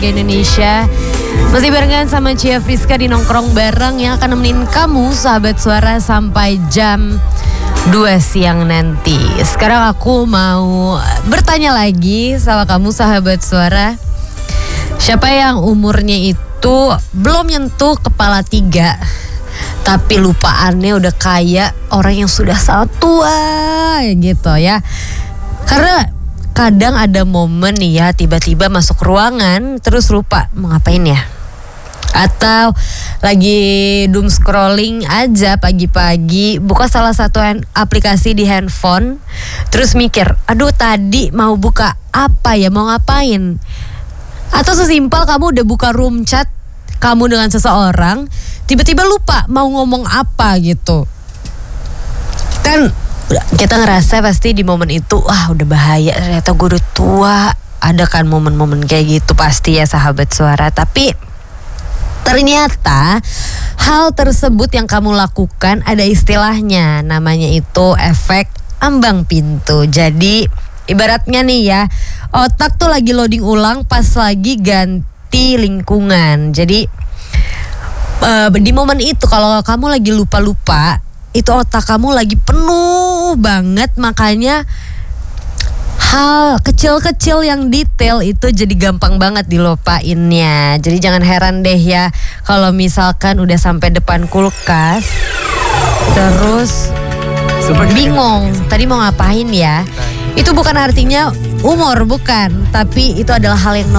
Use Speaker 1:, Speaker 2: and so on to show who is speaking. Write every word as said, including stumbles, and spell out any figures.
Speaker 1: Indonesia. Masih barengan sama Cia Friska di Nongkrong Bareng yang akan nemenin kamu sahabat suara sampai jam dua siang nanti. Sekarang aku mau bertanya lagi sama kamu sahabat suara. Siapa yang umurnya itu belum nyentuh kepala tiga, tapi lupaannya udah kayak orang yang sudah sangat tua gitu ya. Karena kadang ada momen nih ya, tiba-tiba masuk ruangan terus lupa mau ngapain ya. Atau lagi doom scrolling aja pagi-pagi, buka salah satu aplikasi di handphone, terus mikir, aduh tadi mau buka apa ya, mau ngapain. Atau sesimpel kamu udah buka room chat kamu dengan seseorang, tiba-tiba lupa mau ngomong apa gitu. Kan kita ngerasa pasti di momen itu, wah udah bahaya, ternyata gue udah tua. Ada kan momen-momen kayak gitu pasti ya sahabat suara. Tapi ternyata hal tersebut yang kamu lakukan ada istilahnya, namanya itu efek ambang pintu. Jadi ibaratnya nih ya, otak tuh lagi loading ulang pas lagi ganti lingkungan. Jadi uh, di momen itu kalau kamu lagi lupa-lupa, itu otak kamu lagi penuh banget, makanya hal kecil-kecil yang detail itu jadi gampang banget dilupainnya. Jadi jangan heran deh ya kalau misalkan udah sampai depan kulkas terus bingung tadi mau ngapain ya. Itu bukan artinya umur, bukan, tapi itu adalah hal yang